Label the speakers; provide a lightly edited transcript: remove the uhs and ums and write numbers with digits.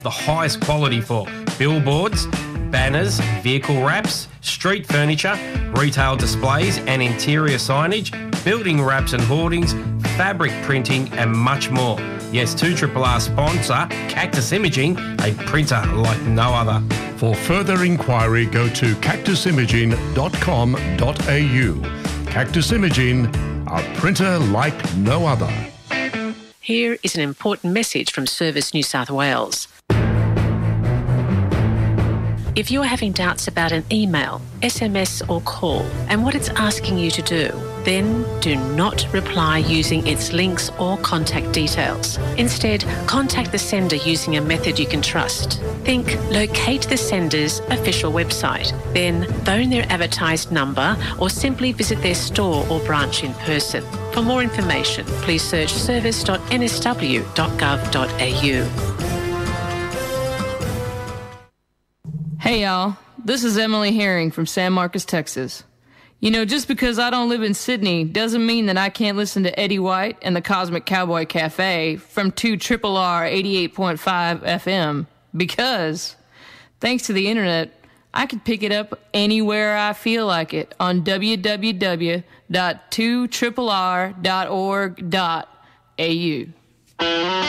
Speaker 1: The highest quality for billboards, banners, vehicle wraps, street furniture, retail displays and interior signage, building wraps and hoardings, fabric printing and much more. Yes, 2RRR sponsor Cactus Imaging, a printer like no other.
Speaker 2: For further inquiry, go to cactusimaging.com.au. Cactus Imaging, a printer like no other.
Speaker 3: Here is an important message from Service New South Wales. If you are having doubts about an email, SMS or call and what it's asking you to do, then do not reply using its links or contact details. Instead, contact the sender using a method you can trust. Think locate the sender's official website, then phone their advertised number or simply visit their store or branch in person. For more information, please search service.nsw.gov.au.
Speaker 4: Hey y'all, this is Emily Herring from San Marcos, Texas. You know, just because I don't live in Sydney doesn't mean that I can't listen to Eddie White and the Cosmic Cowboy Cafe from 2RRR 88.5 FM because, thanks to the internet, I can pick it up anywhere I feel like it on www.2rrr.org.au.